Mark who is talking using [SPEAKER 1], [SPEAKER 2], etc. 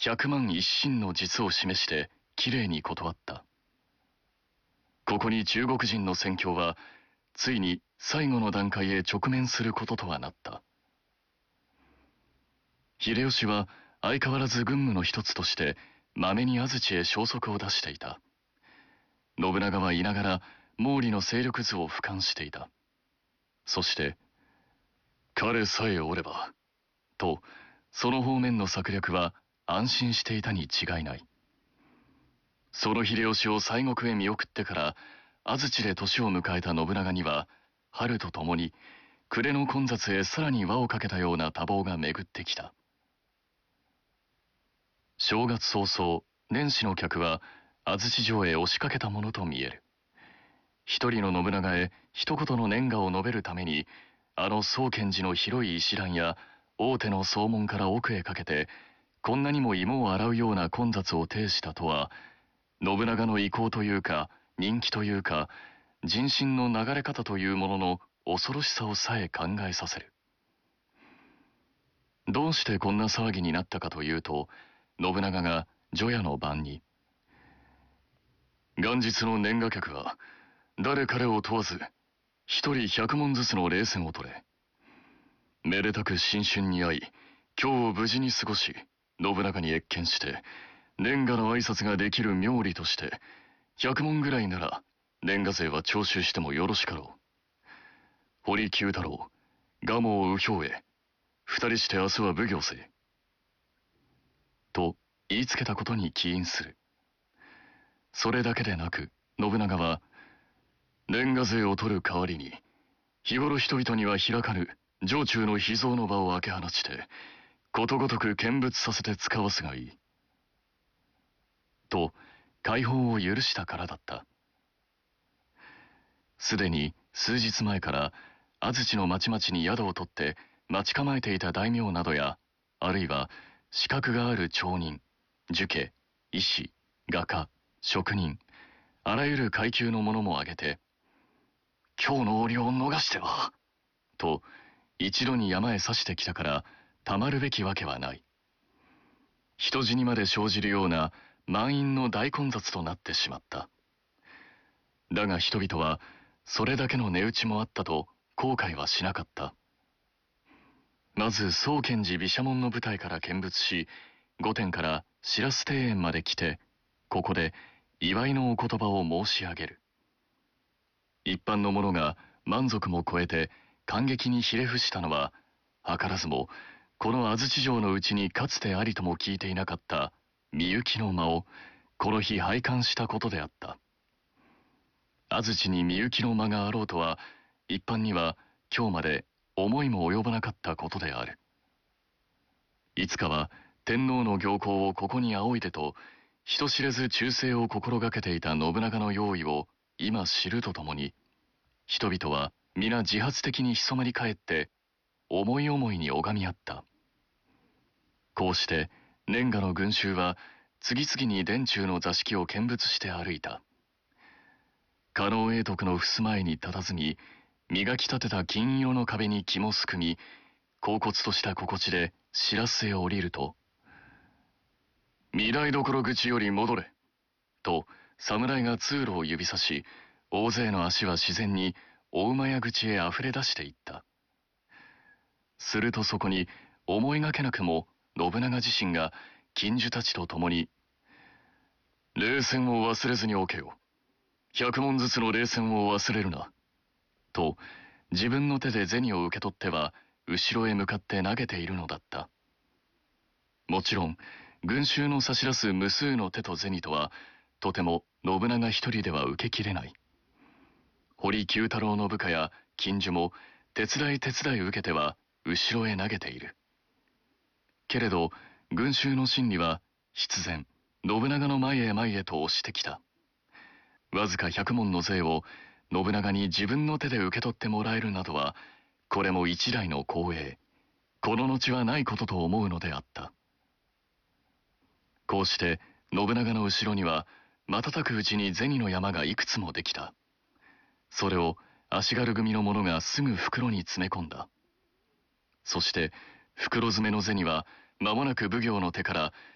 [SPEAKER 1] 100万一身の実を示してきれいに断った。ここに中国人の戦況はついに最後の段階へ直面することとはなった。秀吉は相変わらず軍務の一つとしてまめに安土へ消息を出していた。信長はいながら毛利の勢力図を俯瞰していた。そして彼さえおればと、その方面の策略は安心していたに違いない。その秀吉を西国へ見送ってから安土で年を迎えた信長には春とともに暮れの混雑へさらに輪をかけたような多忙が巡ってきた。正月早々、年始の客は安土城へ押しかけたものと見える。一人の信長へ一言の年賀を述べるために、あの宗建寺の広い石段や大手の総門から奥へかけて、こんなにも芋を洗うような混雑を呈したとは、信長の意向というか、人気というか、人心の流れ方というものの恐ろしさをさえ考えさせる。どうしてこんな騒ぎになったかというと、信長が除夜の晩に、元日の年賀客は、誰彼を問わず、一人100文ずつの礼銭を取れ。めでたく新春に会い、今日を無事に過ごし、信長に謁見して、年賀の挨拶ができる妙理として、100文ぐらいなら、年賀税は徴収してもよろしかろう。堀九太郎、蒲生右兵衛、二人して明日は奉行せ。と言いつけたことに起因する。それだけでなく、信長は、年賀税を取る代わりに、日頃人々には開かぬ城中の秘蔵の場を開け放ちて、ことごとく見物させて使わすがいい。と、解放を許したからだった。すでに数日前から安土の町々に宿を取って待ち構えていた大名などや、あるいは資格がある町人、儒家、医師、画家、職人、あらゆる階級の者も挙げて、今日の折を逃しては、と一度に山へ刺してきたからたまるべきわけはない。人死にまで生じるような満員の大混雑となってしまった。だが人々はそれだけの値打ちもあったと後悔はしなかった。まず宗建寺毘沙門の舞台から見物し、御殿から白洲庭園まで来て、ここで祝いのお言葉を申し上げる。一般の者が満足も超えて感激にひれ伏したのは、図らずもこの安土城のうちにかつてありとも聞いていなかったみゆきの間をこの日拝観したことであった。安土にみゆきの間があろうとは一般には今日まで思いも及ばなかったことである。いつかは天皇の行幸をここに仰いでと人知れず忠誠を心がけていた信長の用意を今知るとともに、人々は皆自発的に潜まり返って思い思いに拝み合った。こうして年賀の群衆は次々に殿中の座敷を見物して歩いた。加納永徳の襖絵に佇み、磨き立てた金色の壁に肝すくみ、恍惚とした心地で白洲へ降りると、御台所口より戻れ、と侍が通路を指さし、大勢の足は自然にお馬屋口へあふれ出していった。するとそこに思いがけなくも信長自身が近習たちと共に、礼銭を忘れずにおけよ。100文ずつの礼銭を忘れるな。と自分の手で銭を受け取っては後ろへ向かって投げているのだった。もちろん群衆の差し出す無数の手と銭とはとても信長一人では受けきれない。堀九太郎の部下や近所も手伝い受けては後ろへ投げている。けれど群衆の心理は必然信長の前へと押してきた。わずか100文の税を信長に自分の手で受け取ってもらえるなどは、これも一代の光栄、この後はないことと思うのであった。こうして信長の後ろには瞬くうちに銭の山がいくつもできた。それを足軽組の者がすぐ袋に詰め込んだ。そして袋詰めの銭は間もなく奉行の手から